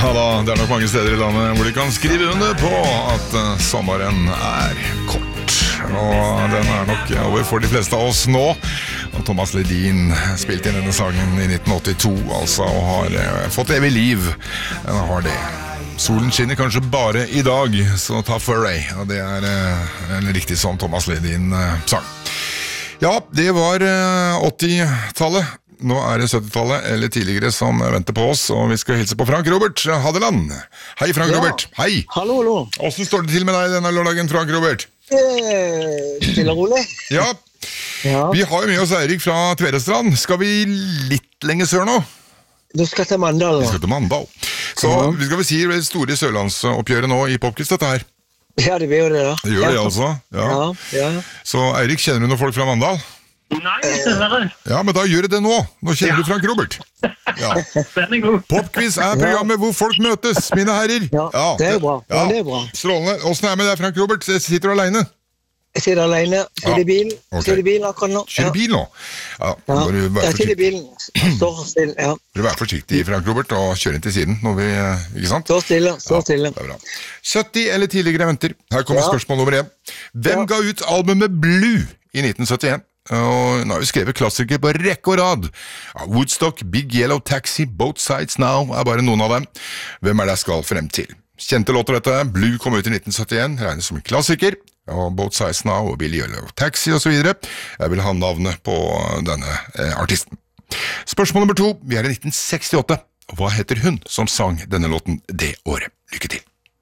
Ja da, det nok mange steder i landet hvor de kan skrive under på at sommeren kort. Og den nok over for de fleste av oss nå. Og Thomas Ledin spilte inn denne sangen i 1982, altså, og har fått evig liv. Den har det. Solen skinner kanskje bare i dag, så ta Furray. Og det riktig som Thomas Ledin sang. Ja, det var 80-tallet. Nå det 70-tallet, eller tidligere, som venter på oss, og vi skal hilse på Frank Robert Hadeland. Hei, Frank Robert. Hei. Hallo, hallo. Hvordan står det til med deg denne lørdagen, Frank Robert? Stille og rolig. Ja. Vi har jo med oss Eirik fra Tvedestrand. Skal vi litt lenger sør nå? Du skal til Mandal. Vi skal til Mandal. Så vi skal vel si det store sørlandsoppgjøret nå i Popquiz, dette her. Ja, det blir jo det da. Det gjør det altså, ja. Så Eirik, kjenner du noen folk fra Mandal? Nei, dessverre. Ja, men da gjør det nå. Nå kjenner du Frank Robert. Ja. Den god. Popquiz programmet hvor folk møtes, mine herrer. Ja, det bra. Ja, det bra. Strålende. Hvordan det med deg, Frank Robert? Sitter du alene? Jeg sitter alene. Sitter i bilen. Okay. Sitter i bilen akkurat nå. Kjører bil nå? Ja, jeg sitter i bilen. Står stille, ja. Du vær forsiktig, Frank Robert, og kjør inn til siden når vi, ikke sant? Står stille. Det bra. 70 eller tidligere venter. Her kommer spørsmål nummer 1. Hvem ga ut albumet Blue i 1971? Og nå har vi skrevet klassikere på rekke og rad. Woodstock, Big Yellow Taxi, Both Sides Now bare noen av dem. Hvem det jeg skal frem til? Kjente låter dette. Blue kom ut i 1971, regnes som en klassiker. Og Both Sides Now og Big Yellow Taxi og så videre. Jeg vil ha navnet på denne artisten. Spørsmål nummer 2. Vi i 1968. Hva heter hun som sang denne låten det året? Lykke til.